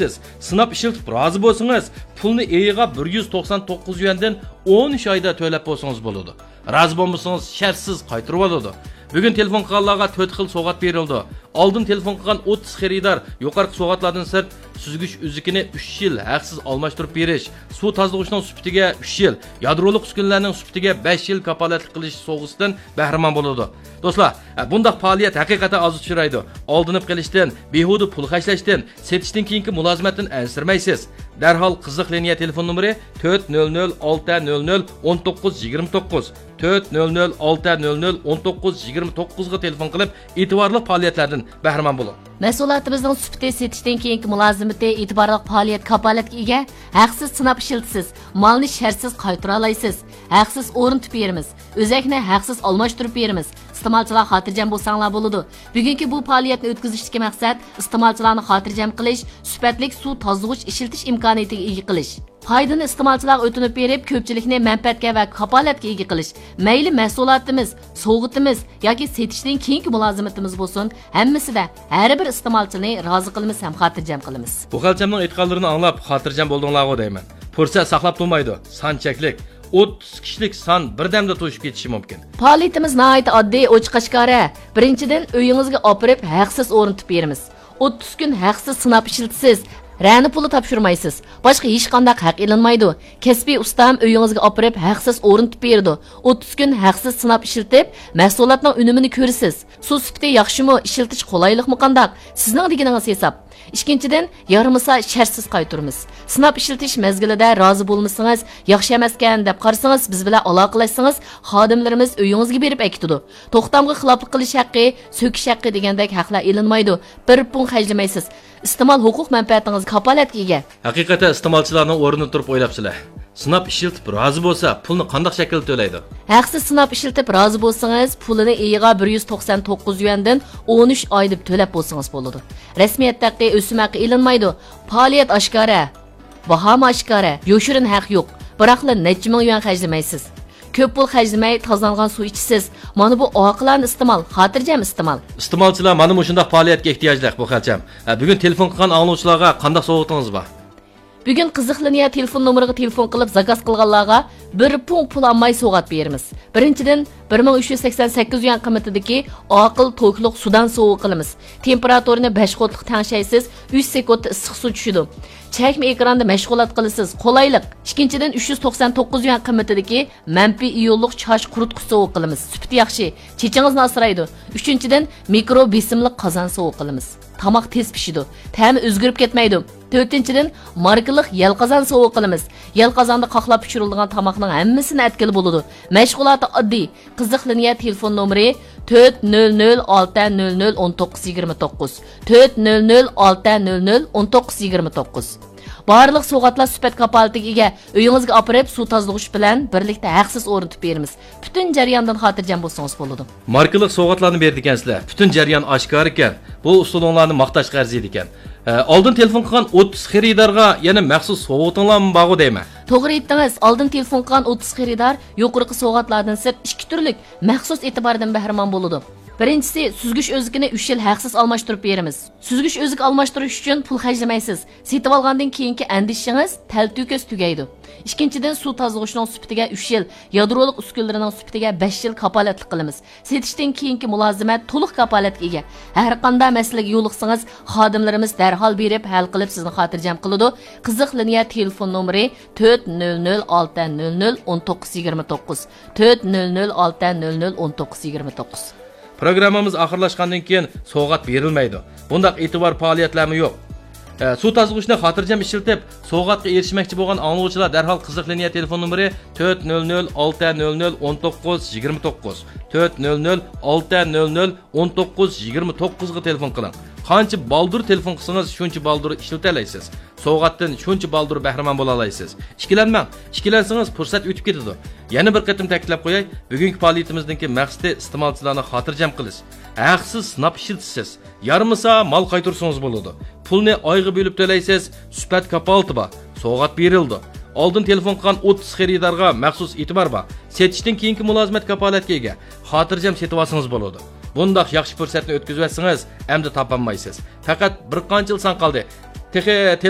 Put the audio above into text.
ishiltisiz. Sinab ishiltib rozi bo'lsangiz, pulni eyiga 199 yuandan 13 oyda to'lab bo'lsangiz bo'ladi. Rozi bo'lmasangiz shartsiz qaytarib oladi. Bugun telefon qilganlarga 4 xil sovg'at berildi. Oldin telefon qilgan 30 xaridor yuqorqi sovg'atlardan sirt süzgüç üzükini 3 yil haqsiz almashtirib berish, suv tozalashning sufatiga 3 yil, yadroliq uskunlarning sufatiga 5 yil kapolatlik qilish sovg'asidan bahramand bo'ladi. Do'stlar, bunday faoliyat haqiqatan oz uchraydi. Oldinib qilishdan, behuda pul xarjlashdan, setishdan keyingi mulozimatdan ansirmaysiz. Darhol qiziq liniya telefon nomeri 400 600 1929 400 600 1929 ga telefon qilib, e'tiborli faoliyatlardan bahramand bo'ling. Mahsulotimizning sufati setishdan keyingi mulozimati e'tiborli faoliyat kapolatga ega, haqsiz sinab ishiltisiz, molni shartsiz qaytara olasiz, haqsiz o'rnatib beramiz, o'zakni haqsiz almashtirib beramiz. İstemalchilar xotirjam bo'lsanglar bo'ladi. Bugungi bu faoliyatni o'tkazishdagi maqsad istemalchilarni xotirjam qilish, sifatlik suv tozalag'ich ishiltish imkoniyatiga ega qilish. Foydani istemalchilarga o'tinib berib, ko'pchilikni manfaatga va kapolatga ega qilish. Mayli mahsulotimiz, sovg'atimiz yoki setishdan keyingi mulozimatimiz bo'lsin, hammasida har bir istemalchini rozi qilamiz ham xotirjam qilamiz. Bu xalchamning aytganlarini anglab xotirjam bo'ldinglarga deyman. Fursat saqlab turmaydi, son cheklik. 30 kishilik son birdamda to'shib ketishi mumkin. Faoliyatimiz nihoyat oddiy, ochiq-oshkora. Birinchidan uyingizga opirib haqsiz o'rnatib beramiz. 30 kun haqsiz sinab ishiltisiz. Rani puli topshirmaysiz. Boshqa hech qanday haq ilinmaydi. Kasbiy ustam uyingizga opirib haqsiz o'rnatib berdi. 30 kun haqsiz sinab ishiltib, mahsulotning unumini ko'rasiz. Suv sifati yaxshimi, ishiltish qulaylikmi qandaq? Sizning deganingiz hisob. Ikkinchidan, yarimasa shartsiz qaytaramiz. Sinab ishiltish mezgilida rozi bo'lmasangiz, yaxshi emaskan deb qarasangiz, biz bilan aloqalashsangiz, xodimlarimiz uyingizga berib aytadi. To'xtamga xiloflik qilish haqqi, so'kish haqqi degandek haqlar ilinmaydi. Bir pun xarjlamaysiz. İstemal huquq manfaatingiz kapolatga ega. Haqiqatan istemalchilarning o'rnini turib o'ylabsizlar. Sinab ishiltib rozi bo'lsa, pulni qanday shaklda to'laydi? Haqsiz sinab ishiltib rozi bo'lsangiz, pulini eyiga 199 yuandan 13 oy deb to'lab bo'lsangiz bo'ladi. Rasmiyatdagi o'sim haqqi ilinmaydi. Faoliyat oshkora, baho oshkora, yoshirin haq yo'q. Biroqlar necha ming yuan xarjlamaysiz. Ko'p pul xarjlamay tozalgan suv ichsiz. Mana bu oqillarni iste'mol, xotirjam iste'mol. Iste'molchilar mana shunday faoliyatga ehtiyojli bu xalcham. Bugun telefon qilgan anglovchilarga qanday sovg'atingiz bor? Bugun qiziq liniya telefon nomeriga telefon qilib zakaz qilganlarga bir pul olmay sovg'at beramiz. Birinchidan 1388 yuan qiymatidagi oqil to'kliq sudan sovuq qilamiz. Temperaturini 5 qotliq tangshaysiz, 3 sekundda issiq suv tushidi. Chakma ekranda mashg'ulot qilasiz. Qolaylik. Ikkinchidan 399 yuan qiymatidagi manfiy iyonliq chosh quritqich sovuq qilamiz. Sifati yaxshi, chechingizni asraydi. Uchinchidan mikro besimli qozon sovuq qilamiz. Tamoq tez pishidi. Ta'mi o'zgarib ketmaydi. To'rtinchidan markalik yal qozon sovuq qilamiz. Yal qozonda qoqlab pishirilgan tamoqning hammasini atkili bo'ladi. Mashg'uloti oddiy. Qiziq liniya telefon nomeri 400 600 1929 400 600 1929. Barliq sovg'atlar sifat kapolatiga ega. Uyingizga opirib suv tozalag'ich bilan birlikda haqsiz o'rnatib beramiz. Butun jarayondan xotirjam bo'lsangiz bo'ladi. Markalik sovg'atlarni berdi ekansizlar. Butun jarayon oshkor ekan. Bu usulinglarni maqtashga arziydi ekan. Oldin telefon qilgan 30 xaridorga yana maxsus sovg'atinglarmi bor deyman. To'g'ri aytdingiz. Oldin telefon qilgan 30 xaridor yuqorqi sovg'atlardan sirt 2 turlik maxsus e'tibordan bahramand bo'ladi. Birinchisi, süzgüç özükini 3 yil haqsiz almashtirib beramiz. Süzgüç özük almashtirish uchun pul xarjlamaysiz. Setib olgandan keyingi andishingiz talto'kis tugaydi. Ikkinchidan, suv tozalag'ishning sifatiga 3 yil, yadroliq uskunlarining sifatiga 5 yil kapolatlik qilamiz. Setishdan keyingi mulozimat to'liq kapolatga ega. Har qanday masalaga yo'liqsangiz, xodimlarimiz darhol berib hal qilib sizni xotirjam qiladi. Qiziq liniya telefon nomeri 400 600 1929 400 600 1929. Programmamiz oxirlashgandan keyin sovg'at berilmaydi. Bundaq e'tibor faoliyatlarmi yo'q. Suv tozalag'ishni xotirjam ishiltib, sovg'atga erishmoqchi bo'lgan anglovchilar darhol qiziq liniya telefon nomeri 400 600 1929 400 600 1929 ga telefon qiling. Qancha baldur telefon qilsangiz, shuncha baldur ishilta olasiz. Sovg'atdan shuncha baldur bahramand bo'la olasiz. Ikkilanmang. Ikkilansangiz fursat o'tib ketadi. Yana bir qatim ta'kidlab qo'yay, bugungi faoliyatimizdagi maqsadi iste'molchilarni xotirjam qilish. Haqsiz sinab ishiltisiz. Yarmisa mal qaytarsangiz bo'ladi. Pulni oyga bo'lib to'laysiz, sifat kapolati bor. Sovg'at berildi. Oldin telefon qilgan 30 xaridorga maxsus e'tibor bor. Setishdan keyingi mulozimat kapolatga ega. Xotirjam setib olsangiz bo'ladi. Bundaq yaxshi fursatni o'tkazib olsangiz, endi topolmaysiz. Faqat bir qancha yil son qoldi.